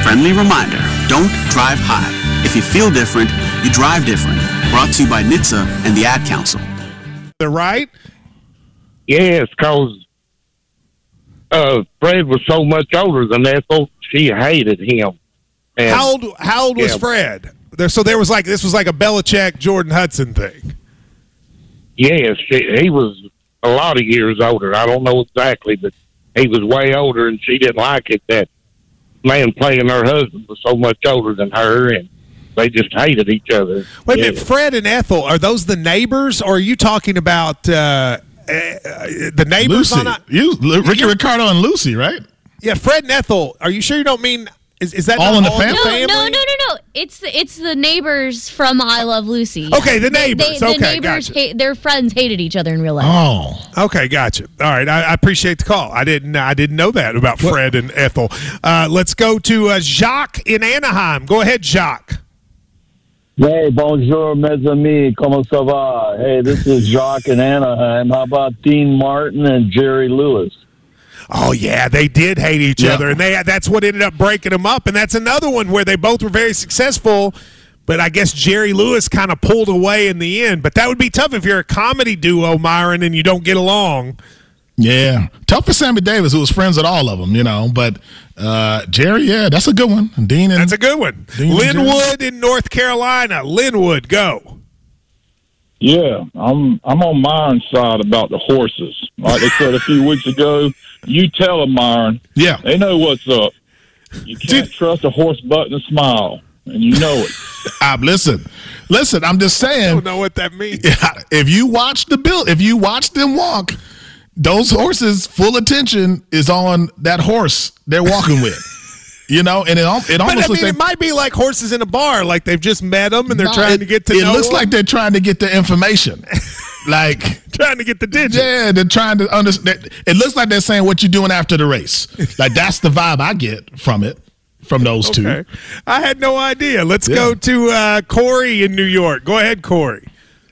Friendly reminder, don't drive high. If you feel different, you drive different. Brought to you by NHTSA and the Ad Council. They're right? Yes, because Fred was so much older than Ethel, she hated him. And How old was Fred? This was like a Belichick Jordan Hudson thing. Yes, he was a lot of years older. I don't know exactly, but he was way older, and she didn't like it that man playing her husband was so much older than her, and they just hated each other. Wait a minute, Fred and Ethel, are those the neighbors, or are you talking about the neighbors? Lucy. Ricky Ricardo and Lucy, right? Yeah, Fred and Ethel. Are you sure you don't mean is that all in the family? No. It's the neighbors from I Love Lucy. Okay, the neighbors. The neighbors, gotcha. Their friends hated each other in real life. Oh, okay, gotcha. All right, I appreciate the call. I didn't know that about Fred and Ethel. Let's go to Jacques in Anaheim. Go ahead, Jacques. Hey, bonjour, mes amis. Comment ça va? Hey, this is Jacques in Anaheim. How about Dean Martin and Jerry Lewis? Oh, yeah, they did hate each other, and that's what ended up breaking them up. And that's another one where they both were very successful, but I guess Jerry Lewis kind of pulled away in the end. But that would be tough if you're a comedy duo, Myron, and you don't get along. Yeah. Tough for Sammy Davis, who was friends with all of them, But Jerry, yeah, that's a good one. That's a good one. Linwood in North Carolina. Linwood, go. Yeah, I'm on Myron's side about the horses. Like they said a few weeks ago, you tell them, Myron. Yeah. They know what's up. You can't trust a horse but to smile, and you know it. Listen, I'm just saying. I don't know what that means. If you watch them walk, those horses' full attention is on that horse they're walking with. And it almost looks like it might be like horses in a bar, like they've just met them and they're trying to get to know them. It looks like they're trying to get the information, like trying to get the digits. Yeah, they're trying to understand. It looks like they're saying what you doing after the race. Like that's the vibe I get from those two. I had no idea. Let's go to Corey in New York. Go ahead, Corey.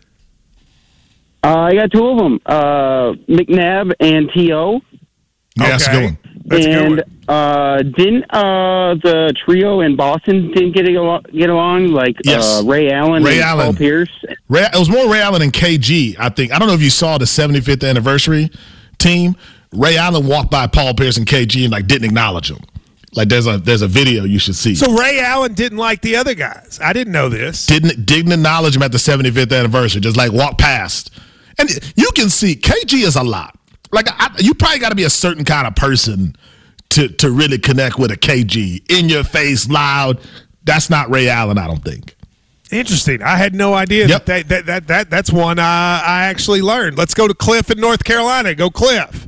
I got two of them, McNabb and T.O. Yeah, that's a good one. Didn't the trio in Boston get along like Ray Allen and Paul Pierce? It was more Ray Allen and KG, I think. I don't know if you saw the 75th anniversary team. Ray Allen walked by Paul Pierce and KG and didn't acknowledge him. Like there's a video you should see. So Ray Allen didn't like the other guys. I didn't know this. Didn't acknowledge him at the 75th anniversary. Just walked past, and you can see KG is a lot. You probably got to be a certain kind of person to really connect with a KG. In your face, loud. That's not Ray Allen, I don't think. Interesting. I had no idea that's one I actually learned. Let's go to Cliff in North Carolina. Go, Cliff.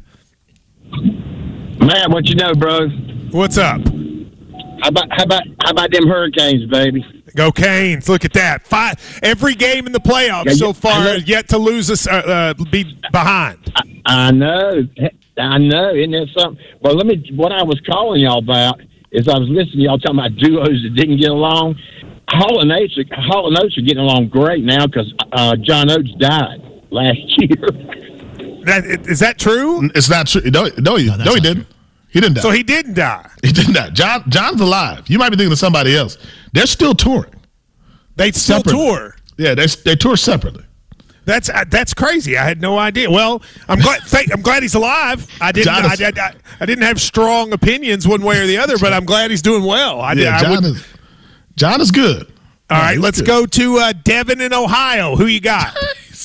Man, what you know, bro? What's up? How about them Hurricanes, baby? Go Canes! Look at that. Every game in the playoffs so far yet to lose us, be behind. I know. Isn't that something? Well, what I was calling y'all about is I was listening to y'all talking about duos that didn't get along. Hall and Oates are getting along great now because John Oates died last year. Is that true? It's not true. No, he didn't. He didn't die. So he didn't die. He didn't die. John's alive. You might be thinking of somebody else. They're still touring. They still tour. Yeah, they tour separately. That's crazy. I had no idea. Well, I'm glad he's alive. I didn't have strong opinions one way or the other, but I'm glad he's doing well. John is good. All right, let's go to Devin in Ohio. Who you got?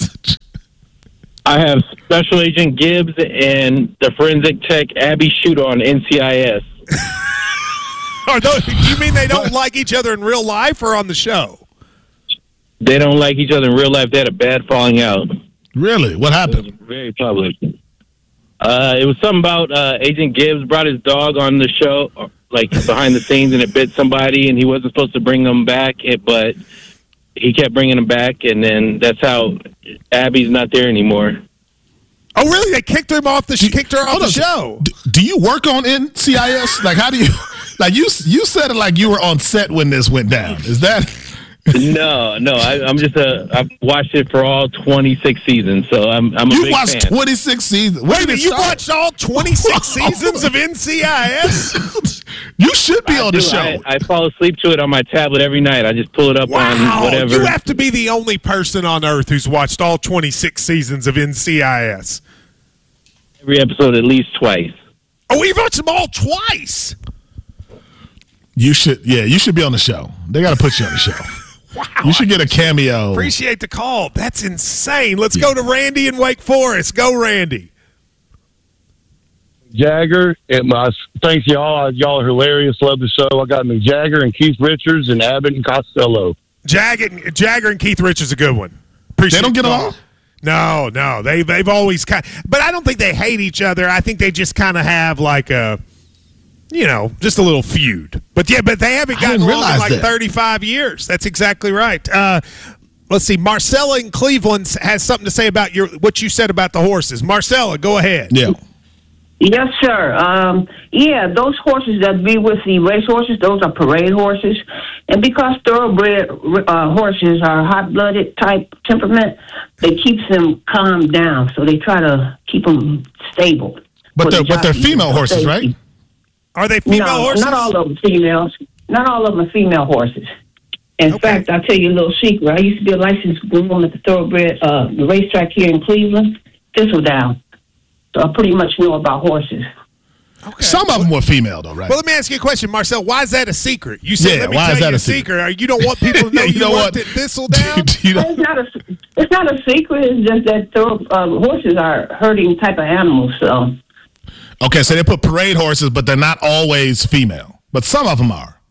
I have Special Agent Gibbs and the forensic tech Abby Shooter on NCIS. Do you mean they don't like each other in real life or on the show? They don't like each other in real life. They had a bad falling out. Really? What happened? It was very public. It was something about Agent Gibbs brought his dog on the show, behind the scenes, and it bit somebody, and he wasn't supposed to bring them back, but he kept bringing them back, and then that's how Abby's not there anymore. Oh, really? They kicked her off the show. Do you work on NCIS? How do you? You said it like you were on set when this went down. Is that No. I'm just I've watched it for all 26 seasons, so I'm a big fan. You watched 26 seasons? Wait a minute, you watched all 26 seasons of NCIS? You should be on the show. I fall asleep to it on my tablet every night. I just pull it up on whatever. You have to be the only person on earth who's watched all 26 seasons of NCIS. Every episode at least twice. Oh, you've watched them all twice? You should be on the show. They got to put you on the show. Wow. You should get a cameo. Appreciate the call. That's insane. Let's go to Randy in Wake Forest. Go, Randy. Jagger, thanks y'all. Y'all are hilarious. Love the show. I got Mick Jagger and Keith Richards and Abbott and Costello. Jagger and Keith Richards a good one. Appreciate they don't get along? No. They've always but I don't think they hate each other. I think they just kind of have like a, just a little feud. But they haven't gotten along in like 35 years. That's exactly right. Let's see. Marcella in Cleveland has something to say about what you said about the horses. Marcella, go ahead. Yeah. Yes, sir. Those horses that be with the race horses, those are parade horses. And because thoroughbred horses are hot-blooded type temperament, it keeps them calmed down. So they try to keep them stable. But they're female horses, right? Are they female horses? Not all of them females. Not all of them are female horses. In fact, I'll tell you a little secret. I used to be a licensed groom at the thoroughbred the racetrack here in Cleveland, Thistledown. So I pretty much know about horses. Okay. Some of them were female, though, right? Well, let me ask you a question, Marcel. Why is that a secret? You said, let me why tell you a secret. You don't want people to know you worked at Thistledown? It's not a secret. It's just that horses are herding type of animals. So. Okay, so they put parade horses, but they're not always female. But some of them are.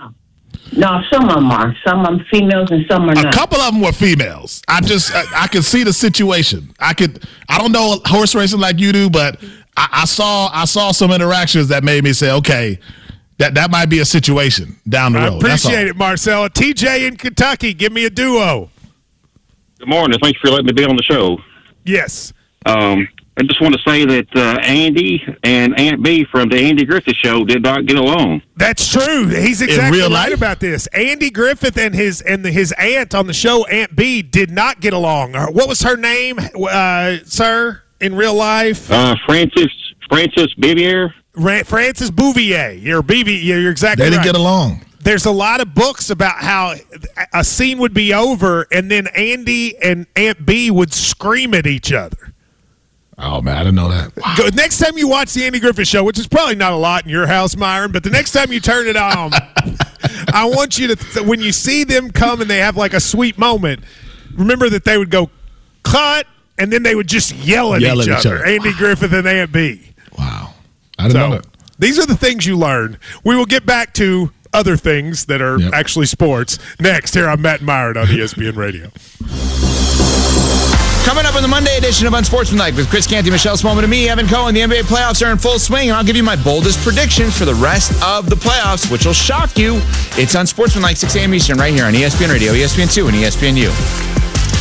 No, some of them are. Some of them females and some are not. A couple of them were females. I could see the situation. I don't know horse racing like you do, but I saw some interactions that made me say, okay, that might be a situation down the road. I appreciate it, Marcella. TJ in Kentucky, give me a duo. Good morning. Thanks for letting me be on the show. Yes. I just want to say that Andy and Aunt B from the Andy Griffith Show did not get along. That's true. He's exactly right about this. Andy Griffith and his aunt on the show, Aunt B, did not get along. What was her name, sir, in real life? Frances Bouvier. Frances Bouvier. You're exactly right. They didn't get along. There's a lot of books about how a scene would be over and then Andy and Aunt B would scream at each other. Oh, man, I didn't know that. Wow. Next time you watch the Andy Griffith Show, which is probably not a lot in your house, Myron, but the next time you turn it on, I want you to, when you see them come and they have like a sweet moment, remember that they would go, cut, and then they would just yell at each other. Andy Griffith and Aunt B. Wow. I didn't know that. These are the things you learn. We will get back to other things that are actually sports next here on Matt and Myron on ESPN Radio. Coming up in the Monday edition of Unsportsmanlike with Chris Canty, Michelle Smallman, and me, Evan Cohen. The NBA playoffs are in full swing, and I'll give you my boldest predictions for the rest of the playoffs, which will shock you. It's Unsportsmanlike, 6 a.m. Eastern, right here on ESPN Radio, ESPN2, and ESPNU.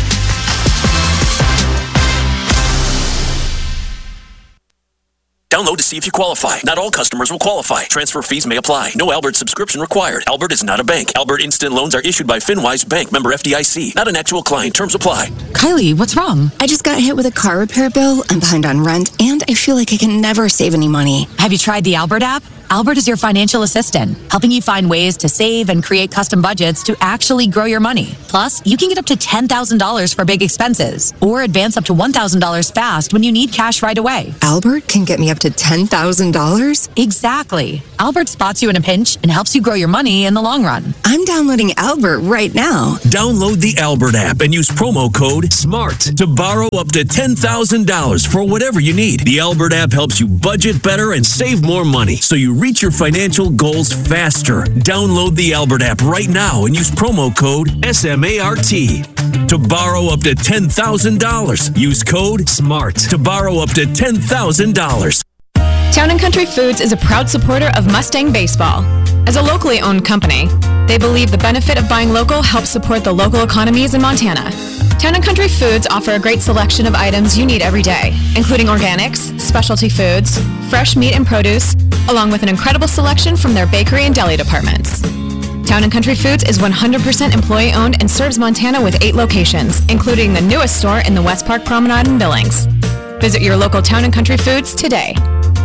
Download to see if you qualify. Not all customers will qualify. Transfer fees may apply. No Albert subscription required. Albert is not a bank. Albert Instant Loans are issued by FinWise Bank, member FDIC. Not an actual client. Terms apply. Kylie, what's wrong? I just got hit with a car repair bill. I'm behind on rent, and I feel like I can never save any money. Have you tried the Albert app? Albert is your financial assistant, helping you find ways to save and create custom budgets to actually grow your money. Plus, you can get up to $10,000 for big expenses or advance up to $1,000 fast when you need cash right away. Albert can get me up to $10,000? Exactly. Albert spots you in a pinch and helps you grow your money in the long run. I'm downloading Albert right now. Download the Albert app and use promo code SMART to borrow up to $10,000 for whatever you need. The Albert app helps you budget better and save more money, so you reach your financial goals faster. Download the Albert app right now and use promo code SMART to borrow up to $10,000. Use code SMART to borrow up to $10,000. Town & Country Foods is a proud supporter of Mustang Baseball. As a locally owned company, they believe the benefit of buying local helps support the local economies in Montana. Town & Country Foods offer a great selection of items you need every day, including organics, specialty foods, fresh meat and produce, along with an incredible selection from their bakery and deli departments. Town & Country Foods is 100% employee-owned and serves Montana with 8 locations, including the newest store in the West Park Promenade in Billings. Visit your local Town & Country Foods today.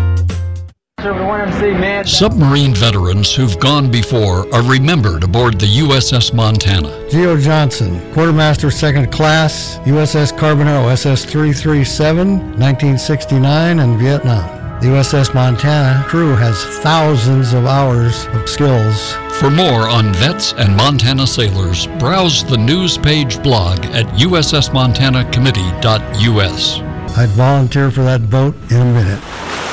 Submarine veterans who've gone before are remembered aboard the USS Montana. Geo Johnson, Quartermaster 2nd Class, USS Carbonaro, SS 337, 1969 and Vietnam. The USS Montana crew has thousands of hours of skills. For more on vets and Montana sailors, browse the news page blog at ussmontanacommittee.us. I'd volunteer for that boat in a minute.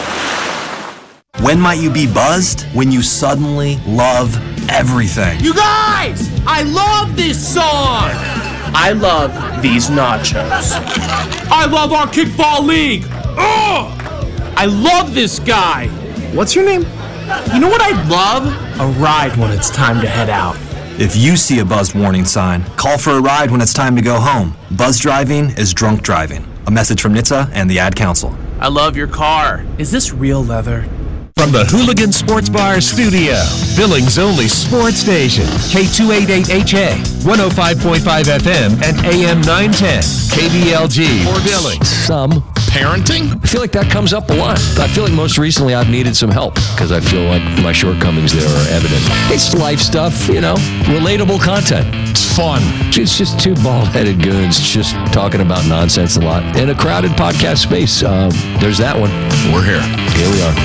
When might you be buzzed? When you suddenly love everything. You guys! I love this song! I love these nachos. I love our kickball league! Oh! I love this guy! What's your name? You know what I'd love? A ride when it's time to head out. If you see a buzzed warning sign, call for a ride when it's time to go home. Buzz driving is drunk driving. A message from NHTSA and the Ad Council. I love your car. Is this real leather? From the Hooligan Sports Bar studio, Billings' only sports station, K288HA, 105.5 FM, and AM 910, KBLG, for Billings. Some parenting? I feel like that comes up a lot. I feel like most recently I've needed some help because I feel like my shortcomings there are evident. It's life stuff, you know, relatable content. It's fun. It's just two bald-headed goons just talking about nonsense a lot. In a crowded podcast space, there's that one. We're here. Here we are.